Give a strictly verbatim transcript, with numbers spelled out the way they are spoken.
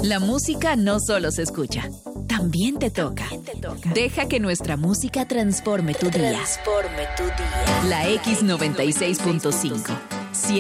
La música no solo se escucha, también te toca. Deja que nuestra música transforme tu día. Transforme tu día. La X noventa y seis punto cinco.